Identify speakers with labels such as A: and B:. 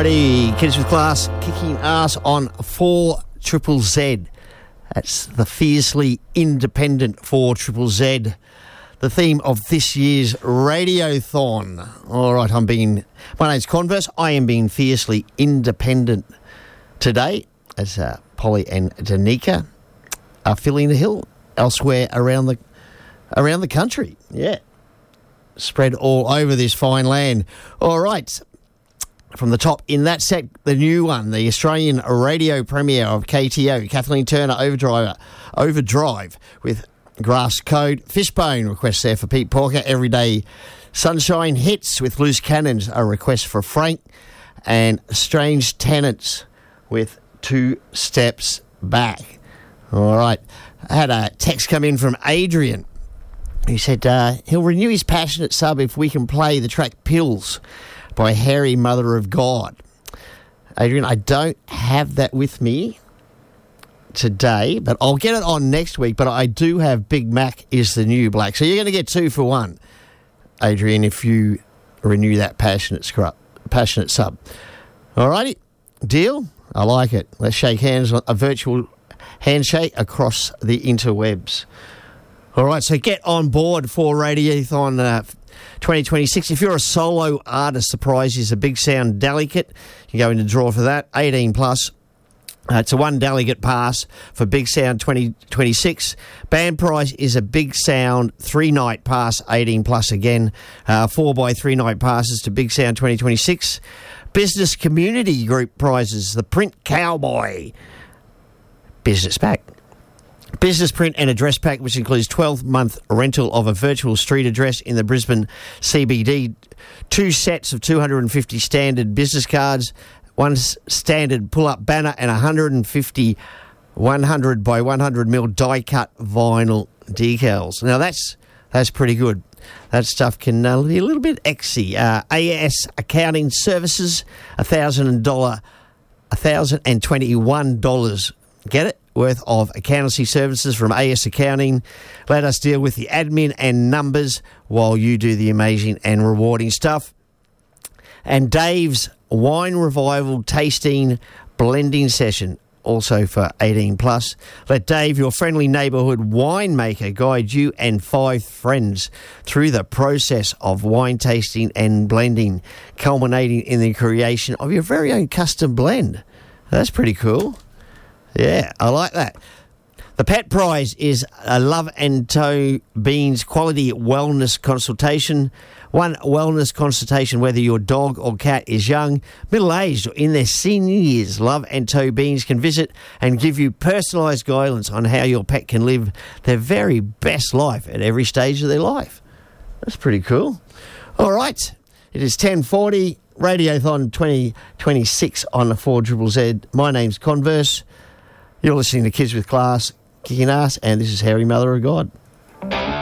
A: Alrighty, Kids with Class kicking ass on 4ZZZ. That's the fiercely independent 4ZZZ. The theme of this year's Radiothon. All right, my name's Converse. I am being fiercely independent today as Polly and Danica are filling the hill elsewhere around the country. Yeah, spread all over this fine land. All right. From the top in that set, the new one, the Australian radio premiere of KTO, Kathleen Turner Overdrive with Grass Code. Fishbone request there for Pete Porker. Everyday Sunshine Hits with Loose Cannons, a request for Frank. And Strange Tenants with Two Steps Back. All right. I had a text come in from Adrian. He said he'll renew his passionate sub if we can play the track Pills by Harry, Mother of God. Adrian, I don't have that with me today, but I'll get it on next week. But I do have Big Mac is the New Black. So you're going to get 2 for 1, Adrian, if you renew that passionate sub. All righty, deal? I like it. Let's shake hands on a virtual handshake across the interwebs. All right, so get on board for Radiothon 2026. If you're a solo artist, the prize is a Big Sound delegate. You go in the draw for that, 18 plus. It's a 1 delegate pass for Big Sound 2026. Band prize is a Big Sound 3-night pass, 18 plus again. 4x3 night passes to Big Sound 2026. Business community group prizes, the Print Cowboy Business Pack. Business print and address pack, which includes 12-month rental of a virtual street address in the Brisbane CBD, 2 sets of 250 standard business cards, 1 standard pull-up banner, and 150 100 by 100 mil die-cut vinyl decals. Now, that's pretty good. That stuff can be a little bit exy. AS Accounting Services, $1,021. Get it? Worth of accountancy services from AS Accounting. Let us deal with the admin and numbers while you do the amazing and rewarding stuff. And Dave's Wine Revival Tasting Blending Session, also for 18 plus. Let Dave, your friendly neighbourhood winemaker, guide you and 5 friends through the process of wine tasting and blending, culminating in the creation of your very own custom blend. That's pretty cool. Yeah, I like that. The pet prize is a Love and Toe Beans quality wellness consultation. 1 wellness consultation, whether your dog or cat is young, middle-aged, or in their senior years. Love and Toe Beans can visit and give you personalised guidance on how your pet can live their very best life at every stage of their life. That's pretty cool. All right, it is 10:40, Radiothon 2026 on the 4ZZZ. My name's Converse. You're listening to Kids with Class, kicking ass, and this is Harry, Mother of God.